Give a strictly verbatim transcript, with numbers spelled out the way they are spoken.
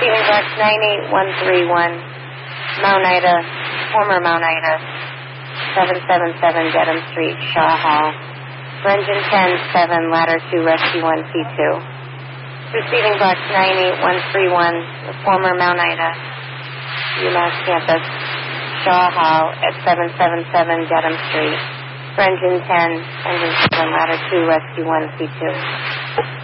Receiving box nine eight one three one, Mount Ida, former Mount Ida, seven seven seven Dedham Street, Shaw Hall. For engine ten seven, ladder two, rescue one C two. Receiving box nine eight one three one, former Mount Ida, UMass campus, Shaw Hall at seven seven seven Dedham Street. For engine ten, engine seven, ladder two, rescue one C two.